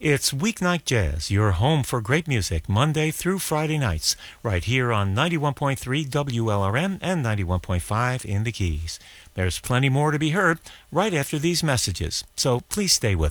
It's Weeknight Jazz, your home for great music, Monday through Friday nights, right here on 91.3 WLRN and 91.5 in the Keys. There's plenty more to be heard right after these messages, so please stay with us.